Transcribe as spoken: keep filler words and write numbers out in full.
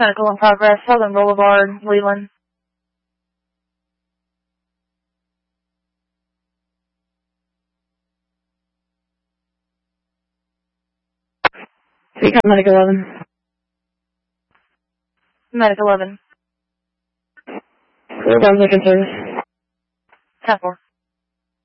Medical in progress, Southern Boulevard, Leland. Recon Medic eleven. Medic eleven. Clear Brunswick in service. ten four.